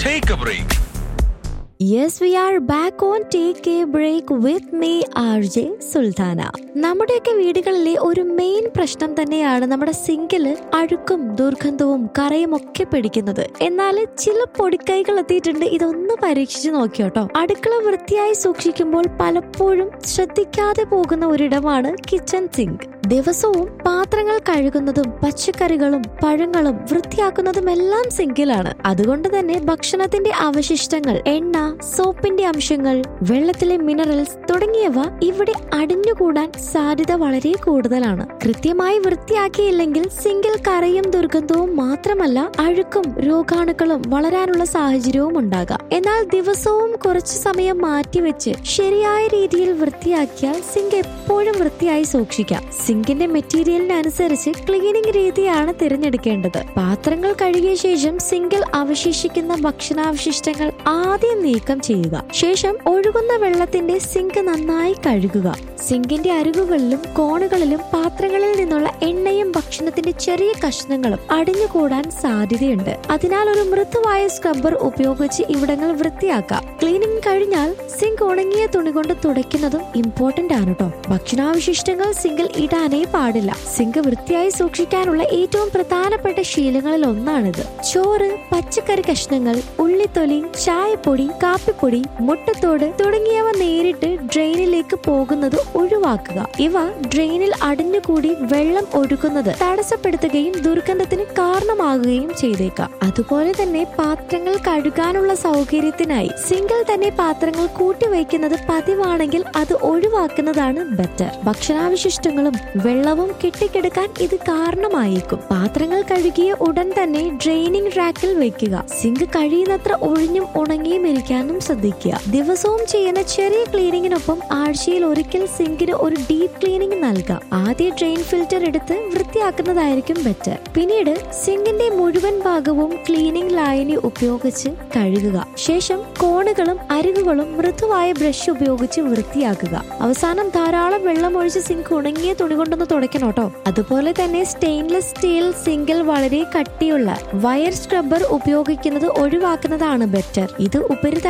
Take a break. Yes, we are back on Take a Break with me, RJ Sultana. നമ്മുടെയൊക്കെ വീടുകളിലെ ഒരു main പ്രശ്നം തന്നെയാണ് നമ്മുടെ സിങ്കില് അഴുക്കും ദുർഗന്ധവും കറയും ഒക്കെ പിടിക്കുന്നത്. എന്നാൽ ചില പൊടിക്കൈകൾ എത്തിയിട്ടുണ്ട്, ഇതൊന്ന് പരീക്ഷിച്ച് നോക്കിയോട്ടോ. അടുക്കള വൃത്തിയായി സൂക്ഷിക്കുമ്പോൾ പലപ്പോഴും ശ്രദ്ധിക്കാതെ പോകുന്ന ഒരിടമാണ് കിച്ചൺ സിങ്ക്. ദിവസവും പാത്രങ്ങൾ കഴുകുന്നതും പച്ചക്കറികളും പഴങ്ങളും വൃത്തിയാക്കുന്നതും എല്ലാം സിങ്കിലാണ്. അതുകൊണ്ട് തന്നെ ഭക്ഷണത്തിന്റെ അവശിഷ്ടങ്ങൾ, എണ്ണ, സോപ്പിന്റെ അംശങ്ങൾ, വെള്ളത്തിലെ മിനറൽസ് തുടങ്ങിയവ ഇവിടെ അടിഞ്ഞുകൂടാൻ സാധ്യത വളരെ കൂടുതലാണ്. കൃത്യമായി വൃത്തിയാക്കിയില്ലെങ്കിൽ സിങ്കിൽ കറയും ദുർഗന്ധവും മാത്രമല്ല അഴുക്കും രോഗാണുക്കളും വളരാനുള്ള സാഹചര്യവും ഉണ്ടാകാം. എന്നാൽ ദിവസവും കുറച്ചു സമയം മാറ്റിവെച്ച് ശരിയായ രീതിയിൽ വൃത്തിയാക്കിയാൽ സിങ്ക് എപ്പോഴും വൃത്തിയായി സൂക്ഷിക്കാം. സിങ്കിന്റെ മെറ്റീരിയലിനനുസരിച്ച് ക്ലീനിംഗ് രീതിയാണ് തിരഞ്ഞെടുക്കേണ്ടത്. പാത്രങ്ങൾ കഴുകിയ ശേഷം സിങ്കിൽ അവശേഷിക്കുന്ന ഭക്ഷണാവശിഷ്ടങ്ങൾ ആദ്യം നീക്കം ചെയ്യുക. ശേഷം ഒഴുകുന്ന വെള്ളത്തിന്റെ സിങ്ക് നന്നായി കഴുകുക. സിങ്കിന്റെ അരികുകളിലും കോണുകളിലും പാത്രങ്ങളിൽ നിന്നുള്ള എണ്ണയും ഭക്ഷണത്തിന്റെ ചെറിയ കഷ്ണങ്ങളും അടിഞ്ഞുകൂടാൻ സാധ്യതയുണ്ട്. അതിനാൽ ഒരു മൃദുവായ സ്ക്രബ്ബർ ഉപയോഗിച്ച് ഇവിടങ്ങൾ വൃത്തിയാക്കാം. ക്ലീനിംഗ് കഴിഞ്ഞാൽ സിങ്ക് ഉണങ്ങിയ തുണി കൊണ്ട് തുടയ്ക്കുന്നതും ഇമ്പോർട്ടന്റ് ആണ് കേട്ടോ. ഭക്ഷണാവശിഷ്ടങ്ങൾ സിങ്കിൽ ഇടാനേ പാടില്ല. സിങ്ക് വൃത്തിയായി സൂക്ഷിക്കാനുള്ള ഏറ്റവും പ്രധാനപ്പെട്ട ശീലങ്ങളിൽ ഒന്നാണിത്. ചോറ്, പച്ചക്കറി കഷ്ണങ്ങൾ, ഉള്ളിത്തൊലി, ചായപ്പൊടി, കാപ്പിപ്പൊടി, മുട്ടത്തോട് തുടങ്ങിയവ നേരിട്ട് ഡ്രെയിനിലേക്ക് പോകുന്നത് ഒഴിവാക്കുക. ഇവ ഡ്രെയിനിൽ അടിഞ്ഞുകൂടി വെള്ളം ഒഴുകുന്നത് തടസ്സപ്പെടുത്തുകയും ദുർഗന്ധത്തിന് കാരണമാകുകയും ചെയ്തേക്കാം. അതുപോലെ തന്നെ പാത്രങ്ങൾ കഴുകാനുള്ള സൗകര്യത്തിനായി സിങ്കിൽ തന്നെ പാത്രങ്ങൾ കൂട്ടിവയ്ക്കുന്നത് പതിവാണെങ്കിൽ അത് ഒഴിവാക്കുന്നതാണ് ബെറ്റർ. ഭക്ഷണാവശിഷ്ടങ്ങളും വെള്ളവും കെട്ടിക്കിടക്കാൻ ഇത് കാരണമായേക്കും. പാത്രങ്ങൾ കഴുകിയ ഉടൻ തന്നെ ഡ്രെയിനിങ് റാക്കിൽ വെക്കുക. സിങ്ക് കഴിയുന്നത്ര ഒഴിഞ്ഞും ഉണങ്ങിയും ഇരിക്കാനും ശ്രദ്ധിക്കുക. ദിവസവും ചെയ്യുന്ന ചെറിയ ക്ലീനിങ്ങിനൊപ്പം ആഴ്ചയിൽ ഒരിക്കൽ സിങ്കിന് ഒരു ഡീപ് ക്ലീനിങ് നൽകാം. ആദ്യം ഡ്രെയിൻ ഫിൽറ്റർ എടുത്ത് വൃത്തിയാക്കുന്നതായിരിക്കും ബെറ്റർ. പിന്നീട് സിങ്കിന്റെ മുഴുവൻ ഭാഗവും ക്ലീനിങ് ലായനി ഉപയോഗിച്ച് കഴുകുക. ശേഷം കോണുകളും അരികുകളും മൃദുവായ ബ്രഷ് ഉപയോഗിച്ച് വൃത്തിയാക്കുക. അവസാനം ധാരാളം വെള്ളം ഒഴിച്ച് സിങ്ക് ഉണങ്ങിയ തുണി കൊണ്ടൊന്ന് തുടയ്ക്കണം കേട്ടോ. അതുപോലെ തന്നെ സ്റ്റെയിൻലെസ് സ്റ്റീൽ സിങ്കിൽ വളരെ കട്ടിയുള്ള വയർ സ്ക്രബ്ബർ ഉപയോഗിക്കുന്നത് ഒഴിവാക്കുന്നതാണ് ബെറ്റർ. ഇത് ഉപരിതല